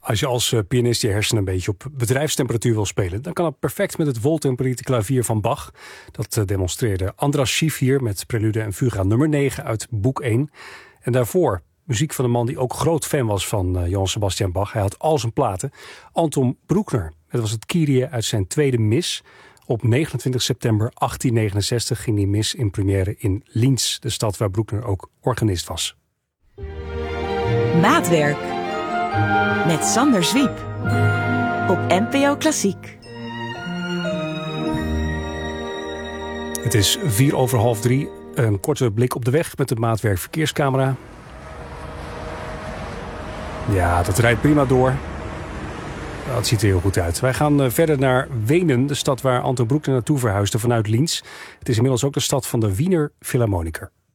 Als je als pianist je hersenen een beetje op bedrijfstemperatuur wil spelen, dan kan het perfect met het woltemperate klavier van Bach. Dat demonstreerde Andras Schief hier met Prelude en Fuga nummer 9 uit boek 1. En daarvoor muziek van een man die ook groot fan was van Johann Sebastian Bach. Hij had al zijn platen. Anton Bruckner. Het was het Kyrie uit zijn tweede mis. Op 29 september 1869 ging die mis in première in Linz, de stad waar Bruckner ook organist was. Maatwerk met Sander Zwiep op NPO Klassiek. Het is 3:04. Een korte blik op de weg met de Maatwerk verkeerscamera. Ja, dat rijdt prima door. Dat ziet er heel goed uit. Wij gaan verder naar Wenen, de stad waar Anton Bruckner naartoe verhuisde vanuit Linz. Het is inmiddels ook de stad van de Wiener Philharmoniker.